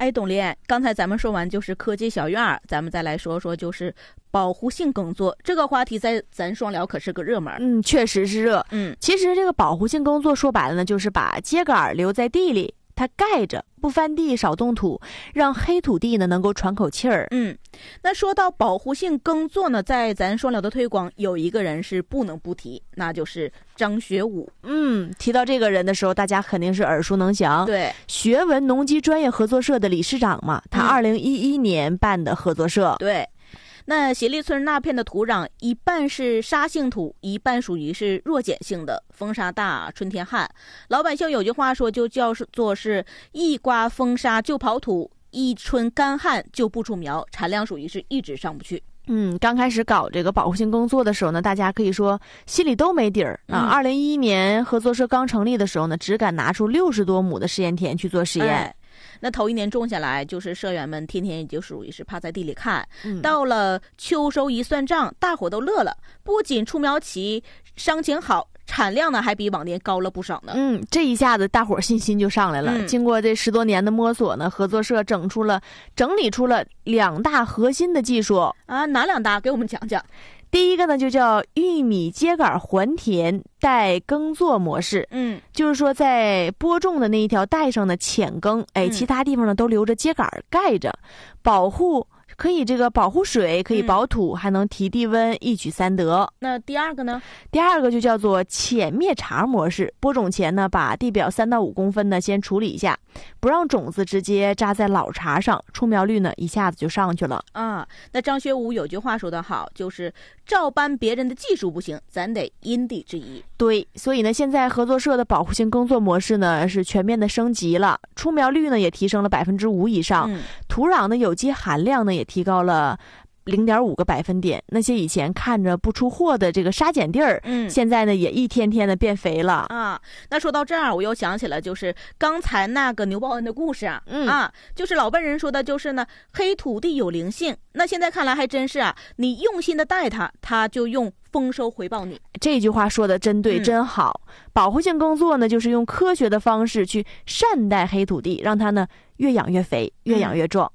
哎，董莲，刚才咱们说完就是科技小院，咱们再来说说就是保护性耕作这个话题，在咱双辽可是个热门。 确实是热。其实这个保护性耕作说白了呢，就是把秸秆留在地里，它盖着，不翻地，少动土，让黑土地呢能够喘口气儿。 那说到保护性耕作呢，在咱双辽的推广，有一个人是不能不提，那就是张学武。 提到这个人的时候，大家肯定是耳熟能详。 对， 学文农机专业合作社的理事长嘛，他2011年办的合作社。 对。那协力村那片的土壤一半是沙性土，一半属于是弱碱性的，风沙大，春天旱。老百姓有句话说，就叫做是一刮风沙就跑土，一春干旱就不出苗，产量属于是一直上不去。 刚开始搞这个保护性耕作的时候呢，大家可以说心里都没底儿啊。2011年合作社刚成立的时候呢，只敢拿出60多亩的试验田去做实验。 那头一年种下来，就是社员们天天也就属于是趴在地里看。到了秋收一算账，大伙都乐了，不仅出苗齐，伤情好，产量呢还比往年高了不少呢。 这一下子大伙信心就上来了。经过这10多年的摸索呢，合作社整理出了2大核心的技术啊，哪2大？给我们讲讲。 第一个呢，就叫玉米秸秆环田带耕作模式。就是说在播种的那一条带上的浅耕，其他地方呢都留着秸秆盖着，可以这个保护水，可以保土，还能提地温，一举3得。 那第二个呢？ 第二个就叫做浅灭茬模式。播种前呢，把地表3到5公分呢先处理一下，不让种子直接扎在老茬上，出苗率呢一下子就上去了啊。那张学武有句话说得好，就是照搬别人的技术不行，咱得因地制宜。 对，所以呢，现在合作社的保护性耕作模式呢是全面的升级了，出苗率呢也提升了5%以上，土壤的有机含量呢也提高了0.5个百分点。那些以前看着不出货的这个沙碱地儿，现在呢也一天天的变肥了啊。那说到这儿，我又想起了就是刚才那个牛报恩的故事就是老辈人说的，就是呢黑土地有灵性。那现在看来还真是啊，你用心的待它，它就用丰收回报你。 这句话说的真对，真好。保护性耕作呢，就是用科学的方式去善待黑土地，让它呢越养越肥，越养越壮。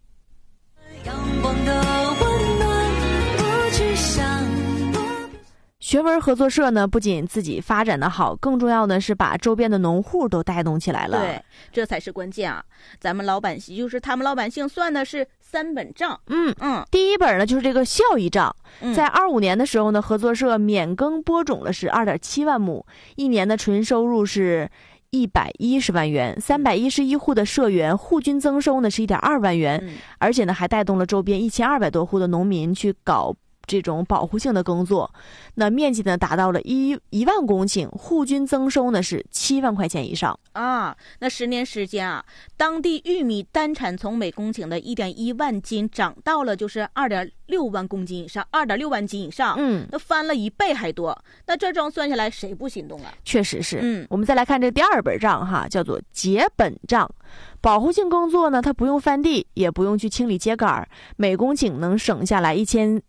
学文合作社呢，不仅自己发展的好，更重要的是把周边的农户都带动起来了。 对，这才是关键啊！咱们老百姓就是他们老百姓算的是3本账。 第一本呢就是这个效益账。在25年的时候呢，合作社免耕播种了是2.7万亩，一年的纯收入是110万元，311户的社员户均增收呢是1.2万元，而且呢还带动了周边1200多户的农民去搞这种保护性的耕作，那面积呢达到了1万公顷，户均增收呢是7万块钱以上啊。那10年时间啊，当地玉米单产从每公顷的1.1万斤涨到了就是2.6万公斤以上，2.6万斤以上，那翻了1倍还多。那这账算下来，谁不心动啊？ 确实是。我们再来看这第2本账哈，叫做结本账。保护性耕作呢，它不用翻地，也不用去清理秸秆，每公顷能省下来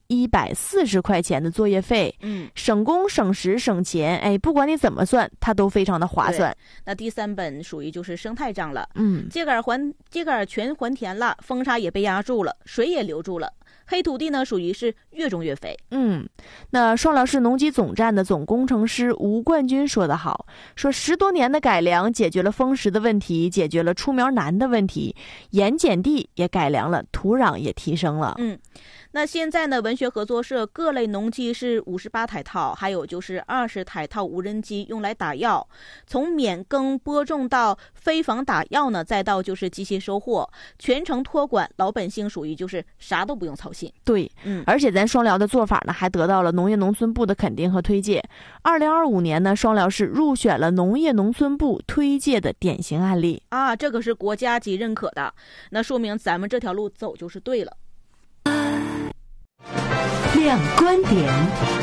1140块钱的作业费，省工省时省钱，不管你怎么算，它都非常的划算。 那第3本属于就是生态账了，秸秆全还田了，风沙也被压住了，水也留住了。黑土地呢，属于是越种越肥。 那双辽市农机总站的总工程师吴冠军说得好，说10多年的改良解决了丰实的问题，解决了出苗难的问题，盐碱地也改良了，土壤也提升了。 那现在呢，文学合作社各类农机是58台套，还有就是20台套无人机用来打药，从免耕播种到飞防打药呢，再到就是机械收获，全程托管，老百姓属于就是啥都不用操心。 对，而且咱双辽的做法呢，还得到了农业农村部的肯定和推介。2025年呢，双辽市入选了农业农村部推介的典型案例啊，这个是国家级认可的，那说明咱们这条路走就是对了。 亮观点。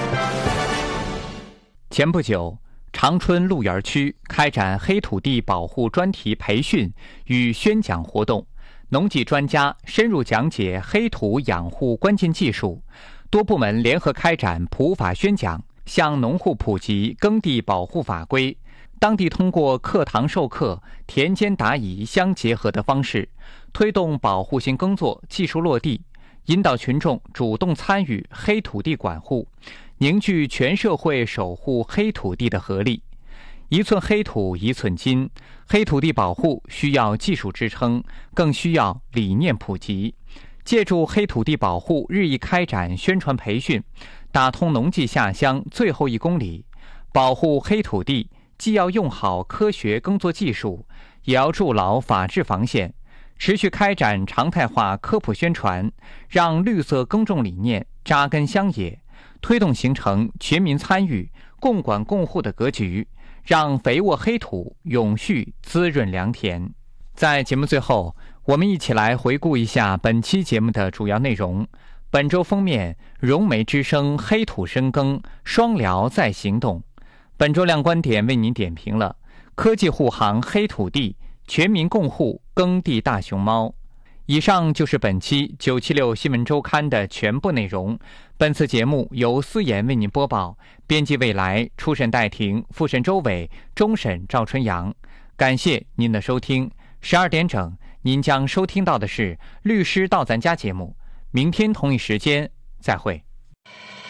前不久，长春鹿园区开展黑土地保护专题培训与宣讲活动，农技专家深入讲解黑土养护关键技术，多部门联合开展普法宣讲，向农户普及耕地保护法规， 当地通过课堂授课、田间答疑相结合的方式，推动保护性耕作技术落地，引导群众主动参与黑土地管护，凝聚全社会守护黑土地的合力。一寸黑土一寸金，黑土地保护需要技术支撑，更需要理念普及。借助黑土地保护日益开展宣传培训，打通农技下乡最后1公里。保护黑土地既要用好科学耕作技术，也要筑牢法治防线，持续开展常态化科普宣传，让绿色耕种理念扎根乡野，推动形成全民参与、共管共护的格局，让肥沃黑土永续滋润良田。在节目最后，我们一起来回顾一下本期节目的主要内容。本周封面，融媒之声黑土深耕，双辽在行动。本周亮观点为您点评了科技护航黑土地，全民共护耕地大熊猫。以上就是本期976新闻周刊的全部内容。本次节目由思妍为您播报，编辑未来，初审戴婷，复审周伟，终审赵春阳。感谢您的收听。12点整，您将收听到的是律师到咱家节目。明天同一时间再会。